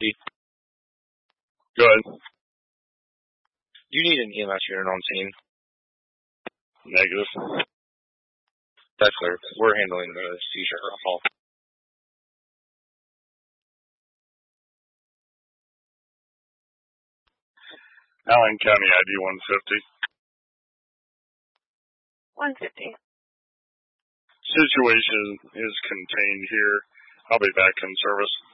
Go ahead. Do you need an EMS unit on scene? Negative. That's clear. We're handling the seizure call. Allen County ID 150. 150. Situation is contained here. I'll be back in service.